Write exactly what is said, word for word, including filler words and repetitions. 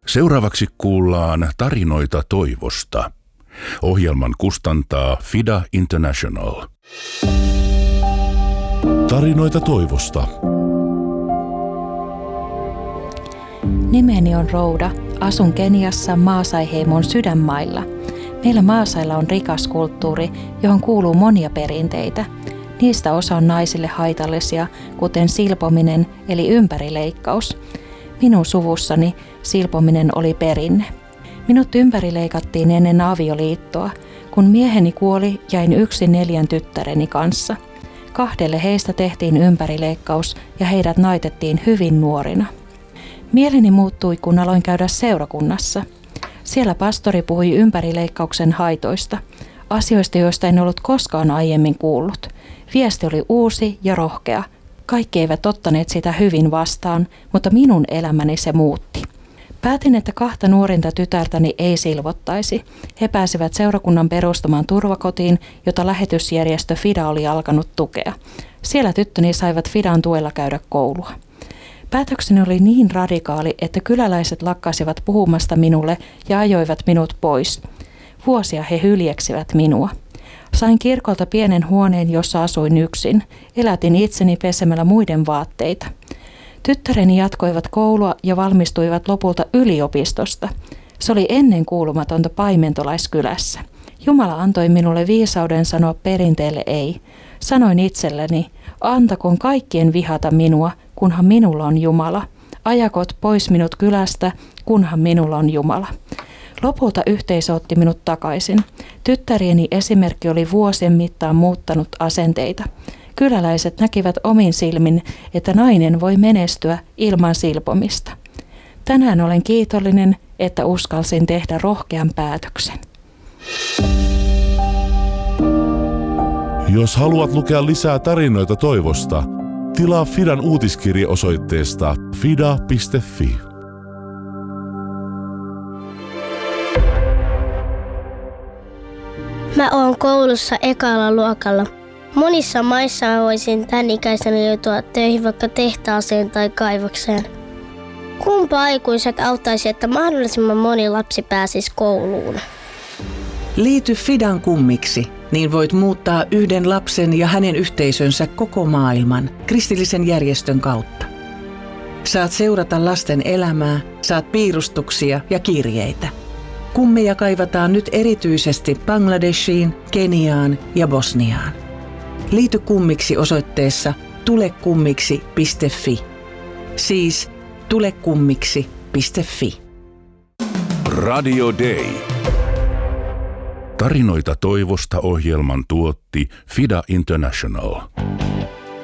Seuraavaksi kuullaan tarinoita toivosta. Ohjelman kustantaa Fida International. Tarinoita toivosta. Nimeni on Rouda. Asun Keniassa Maasai-heimon sydänmailla. Meillä Maasailla on rikas kulttuuri, johon kuuluu monia perinteitä. Niistä osa on naisille haitallisia, kuten silpominen eli ympärileikkaus. Minun suvussani silpominen oli perinne. Minut ympärileikattiin ennen avioliittoa. Kun mieheni kuoli, jäin yksin neljän tyttäreni kanssa. Kahdelle heistä tehtiin ympärileikkaus ja heidät naitettiin hyvin nuorina. Mieleni muuttui, kun aloin käydä seurakunnassa. Siellä pastori puhui ympärileikkauksen haitoista, asioista, joista en ollut koskaan aiemmin kuullut. Viesti oli uusi ja rohkea. Kaikki eivät ottaneet sitä hyvin vastaan, mutta minun elämäni se muutti. Päätin, että kahta nuorinta tytärtäni ei silvottaisi. He pääsivät seurakunnan perustamaan turvakotiin, jota lähetysjärjestö Fida oli alkanut tukea. Siellä tyttöni saivat Fidan tuella käydä koulua. Päätökseni oli niin radikaali, että kyläläiset lakkasivat puhumasta minulle ja ajoivat minut pois. Vuosia he hyljeksivät minua. Sain kirkolta pienen huoneen, jossa asuin yksin. Elätin itseni pesemällä muiden vaatteita. Tyttäreni jatkoivat koulua ja valmistuivat lopulta yliopistosta. Se oli ennen kuulumatonta paimentolaiskylässä. Jumala antoi minulle viisauden sanoa perinteelle ei. Sanoin itselleni, antakoon kaikkien vihata minua, kunhan minulla on Jumala. Ajakot pois minut kylästä, kunhan minulla on Jumala. Lopulta yhteisö otti minut takaisin. Tyttärieni esimerkki oli vuosien mittaan muuttanut asenteita. Kyläläiset näkivät omin silmin, että nainen voi menestyä ilman silpomista. Tänään olen kiitollinen, että uskalsin tehdä rohkean päätöksen. Jos haluat lukea lisää tarinoita toivosta, tilaa Fidan uutiskirje osoitteesta fida piste fi. Mä oon koulussa ekalla luokalla. Monissa maissa mä voisin tän ikäisenä joutua töihin vaikka tehtaaseen tai kaivokseen. Kumpa aikuiset auttaisi, että mahdollisimman moni lapsi pääsisi kouluun? Liity Fidan kummiksi, niin voit muuttaa yhden lapsen ja hänen yhteisönsä koko maailman kristillisen järjestön kautta. Saat seurata lasten elämää, saat piirustuksia ja kirjeitä. Kummeja kaivataan nyt erityisesti Bangladeshiin, Keniaan ja Bosniaan. Liity kummiksi osoitteessa tulekummiksi piste fi. Siis tulekummiksi piste fi. Radio Day. Tarinoita toivosta ohjelman tuotti Fida International.